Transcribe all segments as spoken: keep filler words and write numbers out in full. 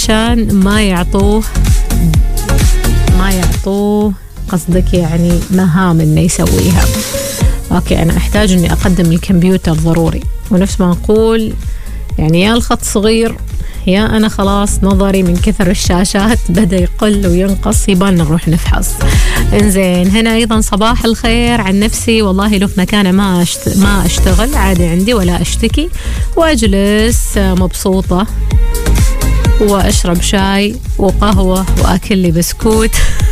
عشان ما يعطوه ما يعطوه قصدك يعني مهام إنه يسويها. أوكي أنا أحتاج إني أقدم الكمبيوتر ضروري، ونفس ما نقول يعني يا الخط صغير يا أنا خلاص نظري من كثر الشاشات بدأ يقل وينقص، يبان نروح نفحص. إنزين هنا أيضا صباح الخير عن نفسي، والله لو في مكانة ما أشت... ما أشتغل عادي عندي ولا أشتكي، وأجلس مبسوطة وأشرب شاي وقهوة وأكل لي بسكوت.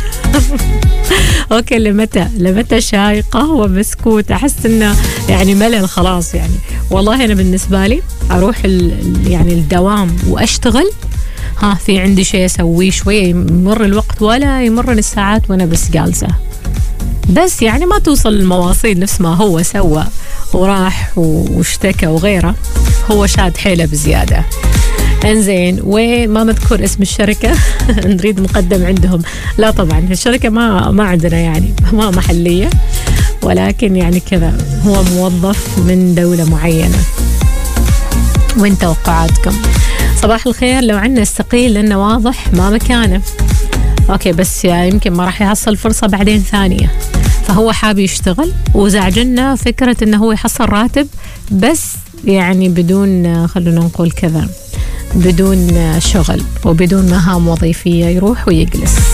أوكي لمتى لمتى شاي قهوة بسكوت؟ أحس إنه يعني ملل خلاص يعني. والله أنا بالنسبة لي أروح ال يعني الدوام وأشتغل، ها في عندي شيء أسويه شوية، يمر الوقت ولا يمر الساعات وأنا بس جالسة، بس يعني ما توصل المواصيل نفس ما هو سوى وراح واشتكى وغيره، هو شاد حيله بزيادة. انزين وما مذكور اسم الشركة نريد مقدم عندهم، لا طبعا الشركة ما ما عندنا يعني ما محلية، ولكن يعني كذا هو موظف من دولة معينة. وين توقعاتكم؟ صباح الخير، لو عندنا استقيل لأنه واضح ما مكانه. أوكي بس يعني يمكن ما راح يحصل فرصة بعدين ثانية، فهو حاب يشتغل وزعجنا فكرة إنه هو يحصل راتب بس يعني بدون خلونا نقول كذا بدون شغل وبدون مهام وظيفية، يروح ويجلس.